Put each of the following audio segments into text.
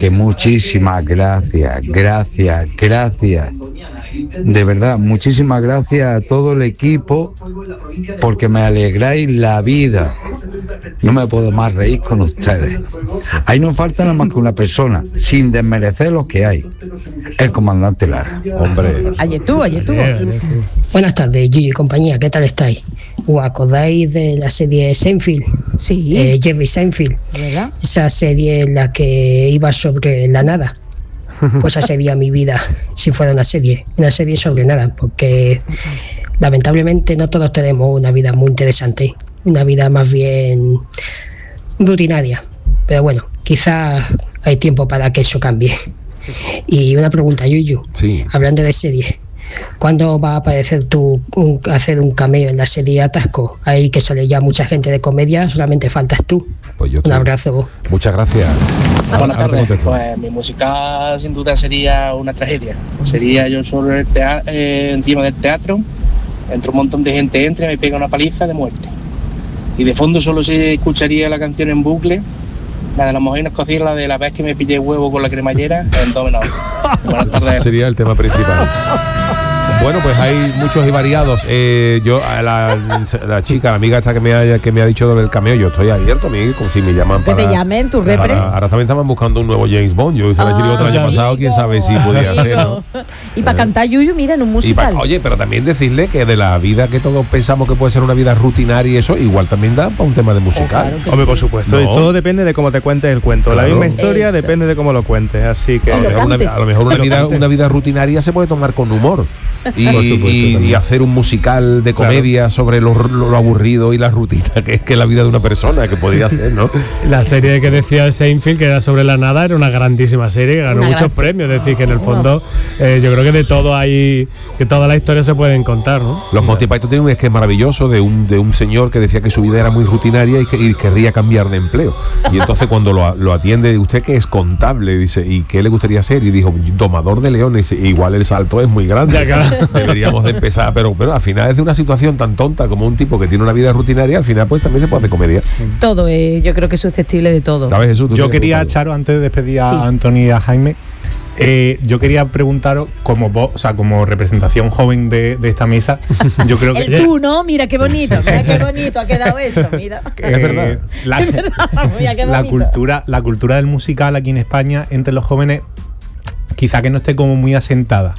que muchísimas gracias. De verdad, muchísimas gracias a todo el equipo porque me alegráis la vida. No me puedo más reír con ustedes. Ahí no falta nada más que una persona, sin desmerecer los que hay. El comandante Lara. Hombre. Ayer tú. Buenas tardes, Gigi y compañía, ¿qué tal estáis? ¿Os acordáis de la serie Seinfeld? Sí. Jerry Seinfeld. ¿Verdad? Esa serie en la que iba sobre la nada. Pues esa sería mi vida si fuera una serie sobre nada, porque lamentablemente no todos tenemos una vida muy interesante, una vida más bien rutinaria, pero bueno, quizás hay tiempo para que eso cambie. Y una pregunta, Yuyu, sí. Hablando de serie, ¿cuándo va a aparecer hacer un cameo en la serie Atasco? Ahí que sale ya mucha gente de comedia, solamente faltas tú. Pues un abrazo. Muchas gracias. Buenas tardes. Pues mi música sin duda sería una tragedia. Sería yo solo encima del teatro, entre un montón de gente y me pega una paliza de muerte. Y de fondo solo se escucharía la canción en bucle, la de las mojinas cocidas, la de la vez que me pillé huevo con la cremallera, en do menor. Buenas tardes. Sería el tema principal. Bueno, pues hay muchos y variados. Yo, la chica, la amiga esta que me ha dicho del cameo, yo estoy abierto, a mí, como si me llaman para... Que te llamen, tu repre. Ahora también estaban buscando un nuevo James Bond. Yo hice la chirigota el año pasado, quién sabe si podía ser, ¿no? Y para cantar Yuyu, mira, en un musical. Oye, pero también decirle que de la vida que todos pensamos que puede ser una vida rutinaria y eso, igual también da para un tema de musical. Claro hombre, sí. Por supuesto. No. Todo depende de cómo te cuentes el cuento. Claro. La misma historia depende de cómo lo cuentes. Así que... A lo mejor una vida rutinaria se puede tomar con humor. Y hacer un musical de comedia sobre lo aburrido y la rutina que es la vida de una persona, que podría ser, ¿no? La serie que decía Seinfeld, que era sobre la nada, era una grandísima serie que ganó muchos premios. Es decir, que en el fondo yo creo que de todo hay, que todas las historias se pueden contar, ¿no? Los Monty Python tienen un sketch maravilloso de un señor que decía que su vida era muy rutinaria y querría cambiar de empleo. Y entonces cuando lo atiende, usted que es contable, dice, ¿y qué le gustaría ser? Y dijo, domador de leones. Igual el salto es muy grande. Deberíamos de empezar, pero al final es de una situación tan tonta como un tipo que tiene una vida rutinaria, al final pues también se puede hacer comedia. Todo, yo creo que es susceptible de todo. ¿Sabes, Jesús? Yo quería, Charo, antes de despedir a Antonio y a Jaime, yo quería preguntaros, como vos, o sea, como representación joven de esta mesa, yo creo que... El tú, ¿no? Mira qué bonito ha quedado eso, mira. Es verdad. Mira qué bonito. La cultura del musical aquí en España, entre los jóvenes, quizá que no esté como muy asentada.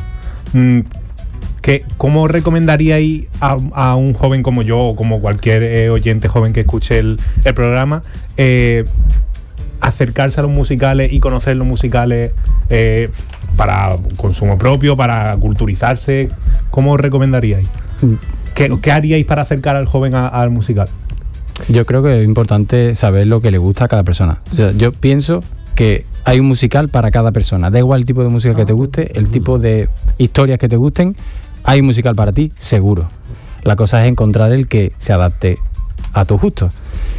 ¿Cómo recomendaríais a un joven como yo o como cualquier oyente joven que escuche el programa acercarse a los musicales y conocer los musicales para consumo propio, para culturizarse? ¿Cómo recomendaríais? ¿Qué haríais para acercar al joven al musical? Yo creo que es importante saber lo que le gusta a cada persona. O sea, yo pienso que hay un musical para cada persona. Da igual el tipo de música que te guste, el tipo de historias que te gusten. Hay un musical para ti, seguro. La cosa es encontrar el que se adapte a tus gustos.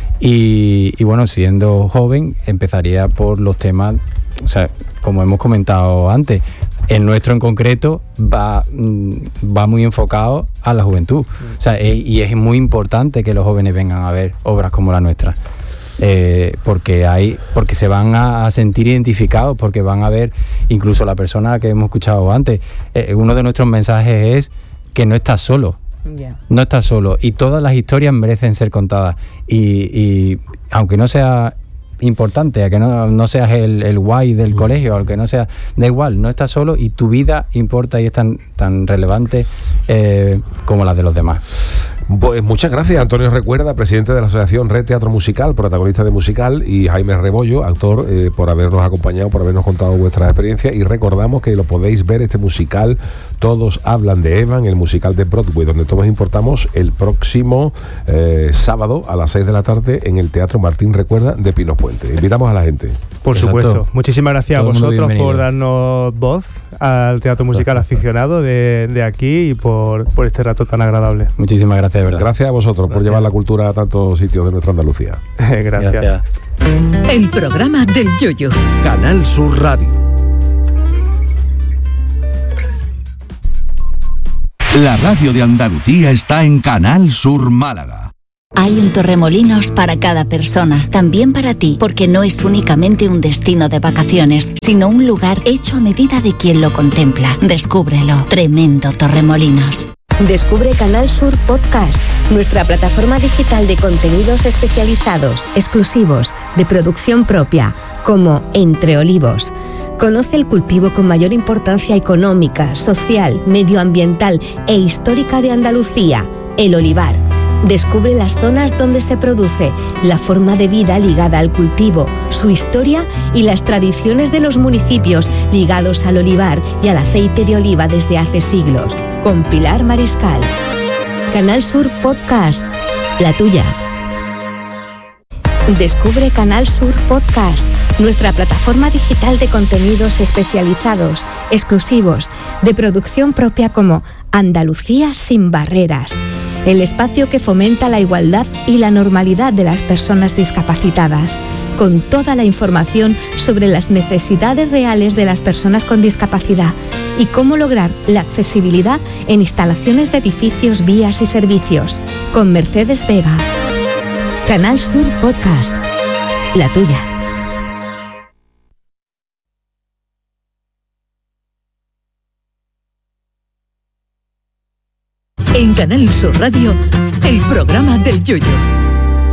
Y bueno, siendo joven, empezaría por los temas, o sea, como hemos comentado antes, el nuestro en concreto va muy enfocado a la juventud. O sea, y es muy importante que los jóvenes vengan a ver obras como la nuestra. Porque se van a sentir identificados, porque van a ver, incluso la persona que hemos escuchado antes, uno de nuestros mensajes es que no estás solo. No estás solo y todas las historias merecen ser contadas y aunque no sea importante, a que no seas el guay del colegio, aunque no sea, da igual, no estás solo y tu vida importa y es tan relevante como la de los demás. Pues muchas gracias, Antonio Recuerda, presidente de la Asociación Red Teatro Musical, protagonista de musical, y Jaime Rebollo, actor, por habernos acompañado, por habernos contado vuestras experiencias. Y recordamos que lo podéis ver, este musical, Todos hablan de Evan, el musical de Broadway, donde todos importamos, el próximo sábado a las 6 de la tarde en el Teatro Martín Recuerda de Pinos Puente. Invitamos a la gente. Por supuesto. Muchísimas gracias a vosotros por darnos voz al teatro musical aficionado de aquí y por este rato tan agradable. Muchísimas gracias, de verdad. Gracias a vosotros por llevar la cultura a tantos sitios de nuestra Andalucía. Gracias. El programa del Yoyo. Canal Sur Radio. La radio de Andalucía está en Canal Sur Málaga. Hay un Torremolinos para cada persona, también para ti, porque no es únicamente un destino de vacaciones, sino un lugar hecho a medida de quien lo contempla. Descúbrelo. Tremendo Torremolinos. Descubre Canal Sur Podcast, nuestra plataforma digital de contenidos especializados, exclusivos, de producción propia, como Entre Olivos. Conoce el cultivo con mayor importancia económica, social, medioambiental e histórica de Andalucía, el olivar. Descubre las zonas donde se produce, la forma de vida ligada al cultivo, su historia y las tradiciones de los municipios ligados al olivar y al aceite de oliva desde hace siglos. Con Pilar Mariscal. Canal Sur Podcast, la tuya. Descubre Canal Sur Podcast, nuestra plataforma digital de contenidos especializados, exclusivos, de producción propia como Andalucía sin barreras. El espacio que fomenta la igualdad y la normalidad de las personas discapacitadas, con toda la información sobre las necesidades reales de las personas con discapacidad y cómo lograr la accesibilidad en instalaciones de edificios, vías y servicios, con Mercedes Vega. Canal Sur Podcast, la tuya. En Canal Sur Radio, el programa del Yoyo.